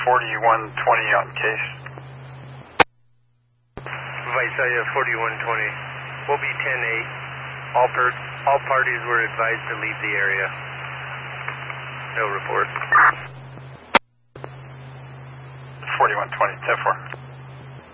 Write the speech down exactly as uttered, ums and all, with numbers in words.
forty-one twenty on case. Visalia forty-one twenty. We'll be ten eight. All, per all parties were advised to leave the area. No report. forty-one twenty, ten four.